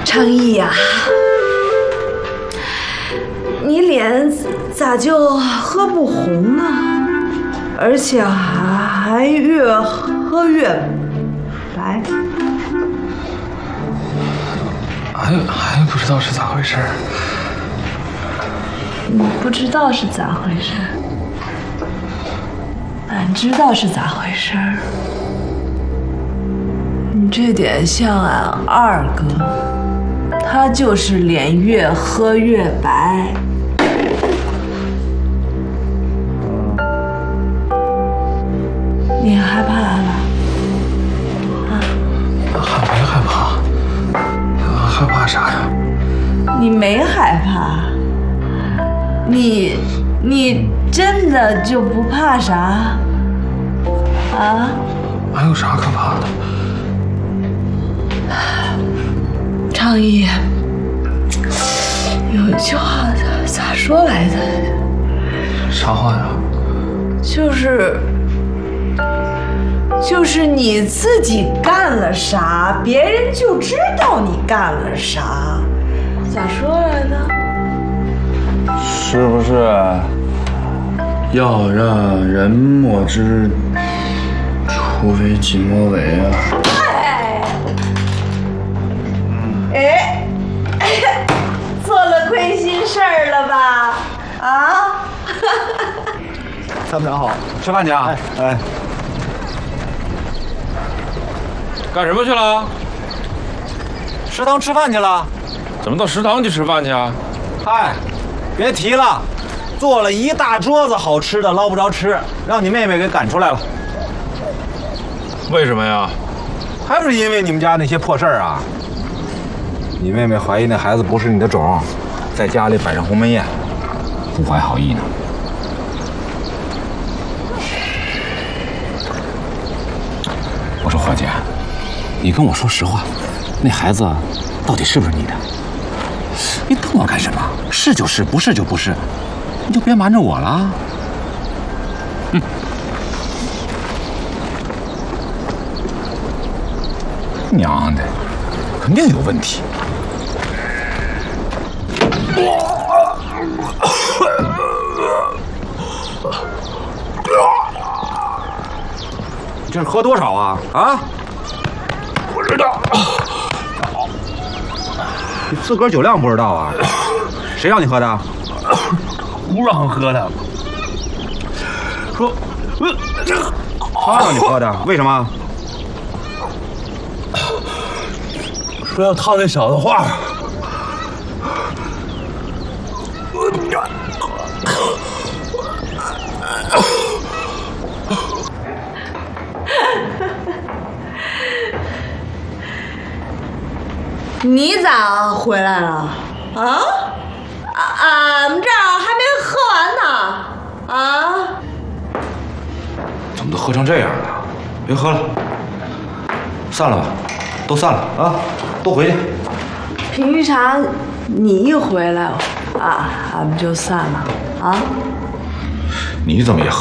昌义呀，你脸咋就喝不红呢？而且还越喝越白。 还不知道是咋回事。 你不知道是咋回事，俺知道是咋回事。你这点像俺二哥，他就是脸越喝越白。你害怕了？ 还没害怕，害怕啥呀？ 你没害怕？你真的就不怕啥？啊？ 还有啥可怕的？ 昌义，有一句话咋说来着？ 啥话呀？ 就是你自己干了啥，别人就知道你干了啥。咋说来着？ 是不是要让人莫知，除非己莫为啊？ 做了亏心事儿了吧？啊？ 参谋长好，吃饭去啊！哎， 干什么去了？ 食堂吃饭去了。 怎么到食堂去吃饭去啊？ 嗨，别提了，做了一大桌子好吃的，捞不着吃，让你妹妹给赶出来了。 为什么呀？ 还不是因为你们家那些破事儿啊！你妹妹怀疑那孩子不是你的种，在家里摆上鸿门宴，不怀好意呢。 我说何姐，你跟我说实话，那孩子到底是不是你的？你瞪我干什么？是就是，不是就不是，你就别瞒着我了。娘的，肯定有问题。 你这是喝多少啊？啊？ 不知道。 你自个儿酒量不知道啊？谁让你喝的？ 不让喝的。说， 他让你喝的，为什么？ 说要套那小子话。 你咋回来了？啊？俺们这儿还没喝完呢。啊？ 怎么都喝成这样了？别喝了，散了吧，都散了啊，都回去。 凭啥你一回来啊，俺们就散了啊？ 你怎么也喝？